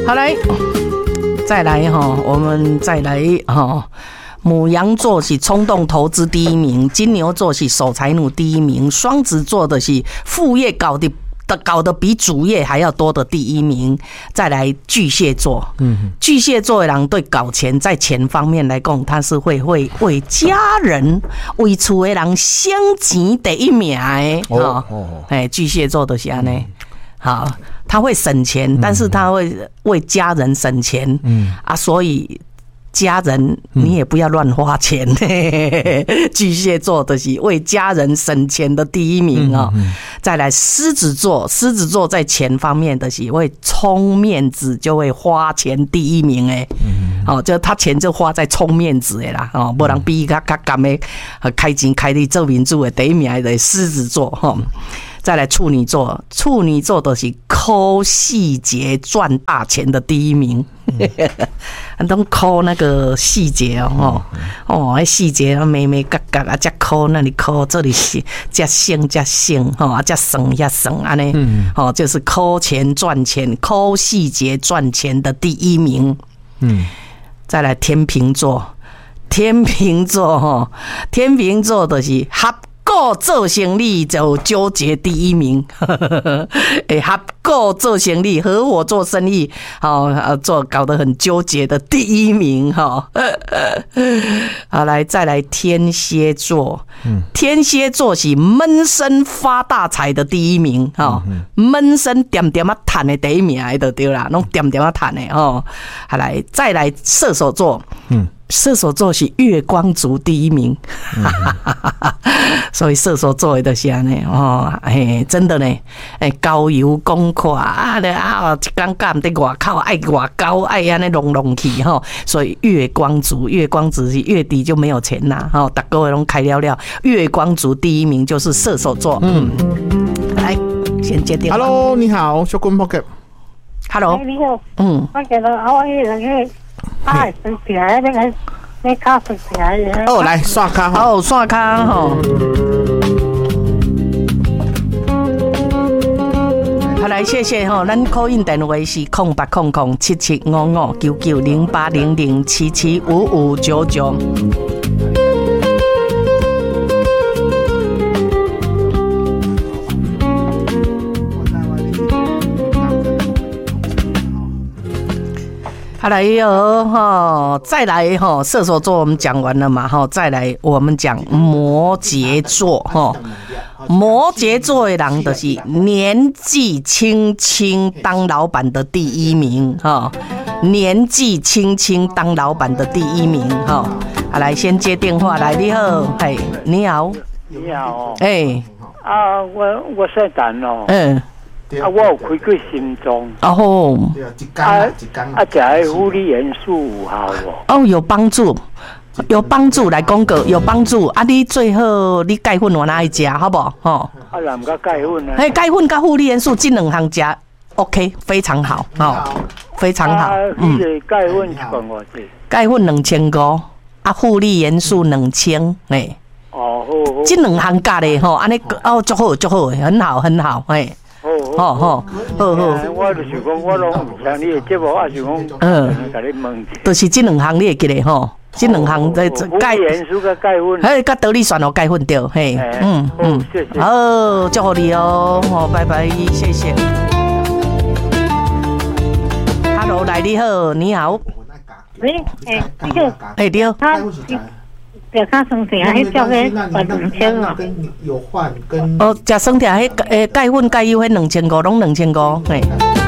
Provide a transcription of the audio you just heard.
好来，再来哈，我们再来哈。牡羊座是冲动投资第一名，金牛座是守财奴第一名，双子座的是副业搞得比主业还要多的第一名。再来巨蟹座，巨蟹座的人对搞钱在钱方面来讲，他是会为家人、为厝的人省钱第一名的。巨蟹座的是安尼。好，他会省钱，但是他会为家人省钱。所以。家人，你也不要乱花钱。巨蟹座的是为家人省钱的第一名哦。再来狮子座，狮子座在钱方面的是会充面子，就会花钱第一名诶。就他钱就花在充面子的啦。没人比他甘的开钱开的做民主的第一名的狮子座哈。再来处女座，处女座的是抠细节赚大钱的第一名。都抠那个细节那细节眉眉角角啊，再抠那里抠，这里是加省加省加省加省安尼，就是抠钱赚钱，抠细节赚钱的第一名。再来天秤座，天秤座的是合股做生意就纠结第一名。合股做生意，合伙做生意，搞得很纠结的第一名。好，再来天蝎座，天蝎座是闷声发大财的第一名。闷声点点啊赚的第一名就对啦，拢点点啊赚的。再来射手座，射手座是月光族第一名。所以射手座的就是安尼真的呢，交友公阔一天干在外口爱外高爱安尼弄去所以月光族是月底就没有钱拿大家都开了了，月光族第一名就是射手座。来先接电话。 Hello， 你好，小棍 Pocket。 Hello， 你好。我觉得我那个生起来那卡生起来的。 来刷卡刷卡好，来谢谢咱 call in 电话是080077559900775599。好来再来射手座我们讲完了嘛再来我们讲摩羯座摩羯座的人就是年纪轻轻当老板的第一名年纪轻轻当老板的第一名来先接电话。来，你好，你好， 你好， 我姓陈我有开过心脏，吃护理元素有效有帮助。来讲过有帮助你最好你钙粉我拿来吃好不好哪唔甲钙粉呢？ 钙粉跟护理元素这两项吃 OK 非常好非常好。 钙粉一罐多少？ 钙粉2500护理元素2000这两项加的安尼足好足好，很好很好好， 我就是讲，我拢唔听你的节目，我就讲，甲你问， 就是这两项你会记得这两项在钙元素甲钙粉， 甲得力选钙粉对， 谢谢， 好，祝福你拜拜，谢谢。Hello， 来你好，你好， 你好，吃卡生甜，迄叫个2000哦。 有饭跟吃生甜，迄钙粉钙油迄2500，拢2500，